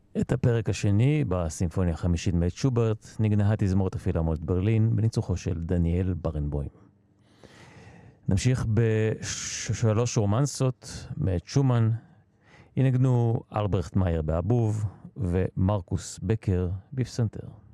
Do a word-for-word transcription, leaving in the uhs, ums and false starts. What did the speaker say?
את הפרק השני בסימפוניה החמישית מאת שוברט נגנה תזמורת הפילהרמונית ברלין בניצוחו של דניאל ברנבוים. נמשיך בשלוש רומנסות מאת שומן. ינגנו אלברכט מאייר באבוב ומרקוס בקר בפסנתר.